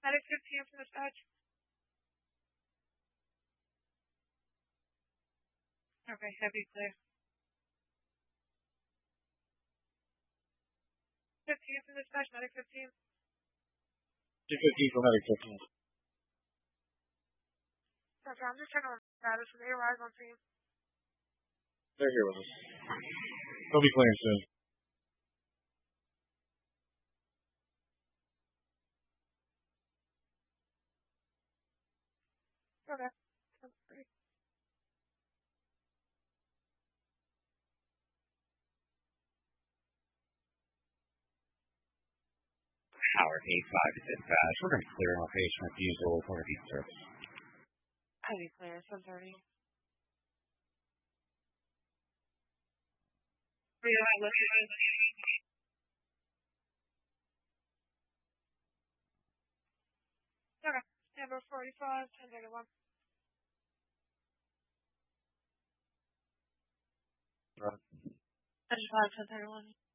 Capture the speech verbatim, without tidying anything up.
Medic fifteen from dispatch. Okay, heavy clear. fifteen from dispatch, medic fifteen. fifteen for medic fifteen. Okay, I'm just checking on status. When they arrive on scene. They're here with us. They'll be clearing soon. Okay. Howard eight five to dispatch. We're going to be clearing location refusal for repeat service. Heavy clear, seven thirty. Okay, number forty-five, ten thirty-one. Right. Ninety-five, ten thirty-one.